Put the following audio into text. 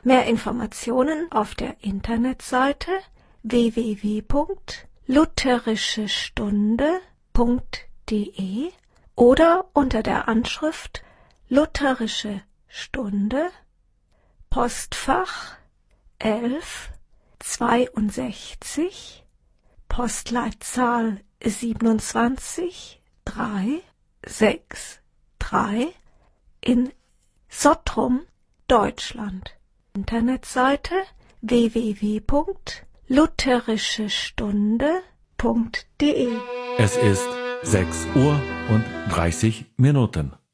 Mehr Informationen auf der Internetseite www.lutherischestunde.de oder unter der Anschrift Lutherische Stunde, Postfach 1162, Postleitzahl 27363 in Sottrum, Deutschland. Internetseite www.lutherischestunde.de. Es ist 6:30 Uhr.